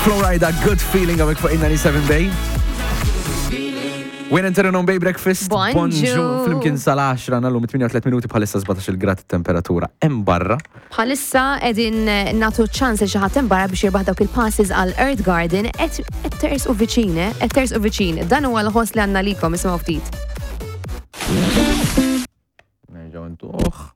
Florida, good feeling għawek fuq 97 Bay. Wien enterenon Bay Breakfast. Bonjour. Flimkien sal-10 nallum 38 minuti bħalissa 17 grad temperatura. Barra. Bħalissa edin natu ċans xi ħadd hemm barra biex jirbaħ dawk il-passes għal Earth Garden etters u viċin. Dan huwa l-ħoss li għandna likom ismgħu ftit. Nerġgħu ntuħ.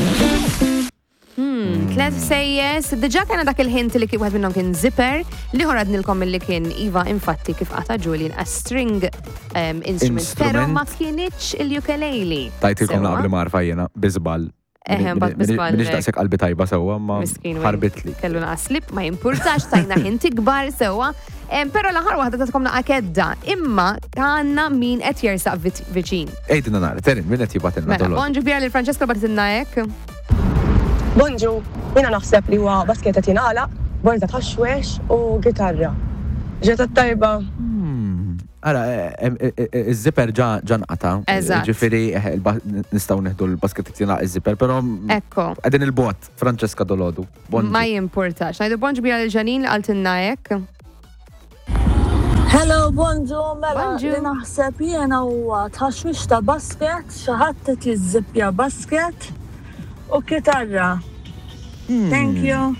Tlet sejjes, diġa kena dak il-hint li wieħed minnhom kien zipper, li ħoradnilkom li kien Iva infatti kif qata Julian a string instrument, pero ma kienitx il-ukulele. Tajtilkom laqbli marfa jena, bizbal. Bizbal. Minix daqsek qalbi tajba sewa, ma ħarbitli. Kellu naqslib, ma jimpurtax tajna hinti kbar sewa. Pero l-ħar waħda tatkom naqa kedda, imma għanna min qed jersaq viċin. Ejdina nara, terin, min qed jibatilna dolor. Bonġu bira li Francesco batilna hekk. Bonġu, jina naħseb li huwa basket qed jingħalaq, borda ta' xwex u gitarra. Ġeta tajba. Ara, iż-zipper ġanqata. Ġifieri nistgħu neħdu l-basket qed jingħalaq iż-zipper, però qegħdin il-bot Francesca Dolodu. Ma jimpurtax. Ngħidu bonġu bira lil Ġanin li qaltilna hekk. Hello, bonġu, mela li naħseb jiena huwa ta' xwix ta' basket, xi ħadd qed jiżzippja basket. U kitarra. Thank you.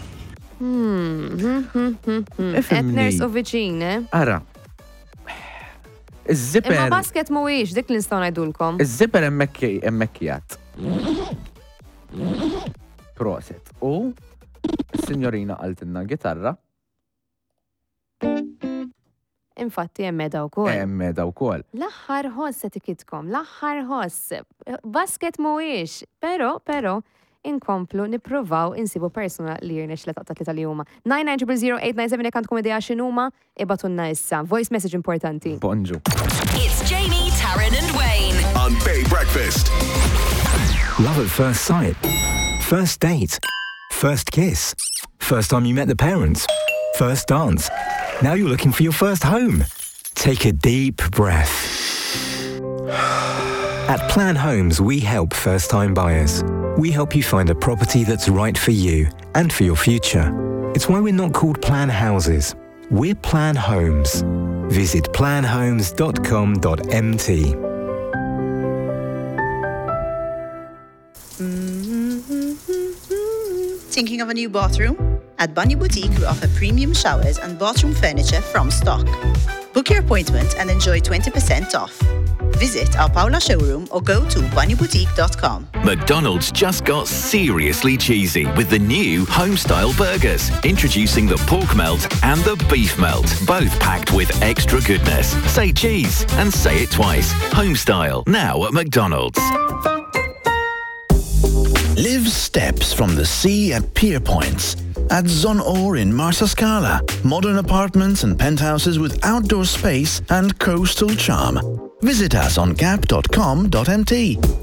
Etners u viċine. Ara. Iż-zipper. Imma basket mhuwiex dik li nistgħu ngħidulkom. Iż-zipper hemmhekk. Proset. U s-sinjorina qaltilna gitarra. Infatti emmeda wkoll. L-aħħar ħoss etikitkom, l-aħħar ħoss. Basket mhuwiex, però inkomplu nippruvaw insibu persuna li jirnex li taqtat li tal-juma. 9900897 għandkom idea x'inhuma ibatunna issa. Voice message importanti. Bonġu. It's Jamie, Taryn and Wayne on Bay Breakfast. Love at first sight. First date. First kiss. First time you met the parents. First dance. Now you're looking for your first home. Take a deep breath. At Plan Homes, we help first-time buyers. We help you find a property that's right for you and for your future. It's why we're not called Plan Houses. We're Plan Homes. Visit planhomes.com.mt. Thinking of a new bathroom? At Bunny Boutique, we offer premium showers and bathroom furniture from stock. Book your appointment and enjoy 20% off. Visit our Paula showroom or go to bunnyboutique.com. McDonald's just got seriously cheesy with the new Homestyle burgers. Introducing the pork melt and the beef melt, both packed with extra goodness. Say cheese and say it twice. Homestyle, now at McDonald's. Live steps from the sea at Pier Points. At Zon-Or in Marsascala. Modern apartments and penthouses with outdoor space and coastal charm. Visit us on gap.com.mt.